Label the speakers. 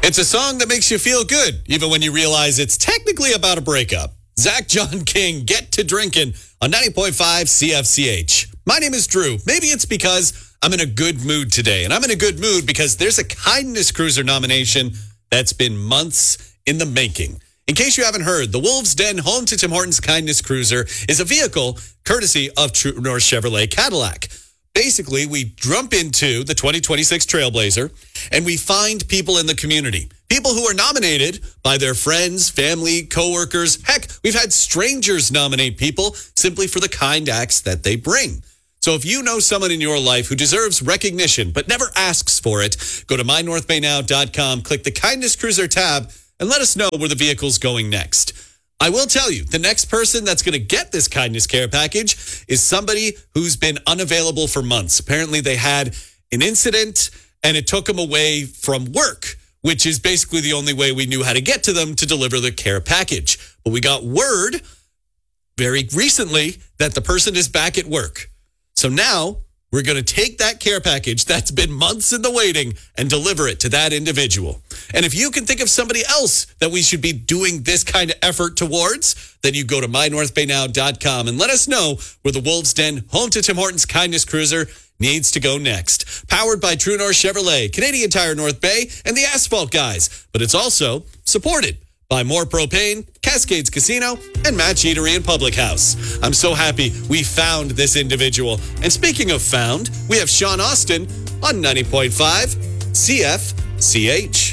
Speaker 1: It's a song that makes you feel good, even when you realize it's technically about a breakup. Zach John King, Get to Drinkin' on 90.5 CFCH. My name is Drew. Maybe it's because I'm in a good mood today. And I'm in a good mood because there's a Kindness Cruiser nomination that's been months in the making. In case you haven't heard, the Wolves Den home to Tim Hortons Kindness Cruiser is a vehicle courtesy of True North Chevrolet Cadillac. Basically, we jump into the 2026 Trailblazer and we find people in the community. People who are nominated by their friends, family, coworkers. Heck, we've had strangers nominate people simply for the kind acts that they bring. So if you know someone in your life who deserves recognition but never asks for it, go to mynorthbaynow.com, click the Kindness Cruiser tab, and let us know where the vehicle's going next. I will tell you, the next person that's going to get this kindness care package is somebody who's been unavailable for months. Apparently, they had an incident and it took them away from work, which is basically the only way we knew how to get to them to deliver the care package. But we got word very recently that the person is back at work. So now we're going to take that care package that's been months in the waiting and deliver it to that individual. And if you can think of somebody else that we should be doing this kind of effort towards, then you go to mynorthbaynow.com and let us know where the Wolves Den, home to Tim Hortons Kindness Cruiser, needs to go next. Powered by True North Chevrolet, Canadian Tire North Bay, and the Asphalt Guys. But it's also supported by More Propane, Cascades Casino, and Matt's Eatery and Public House. I'm so happy we found this individual. And speaking of found, we have Sean Austin on 90.5 CFCH.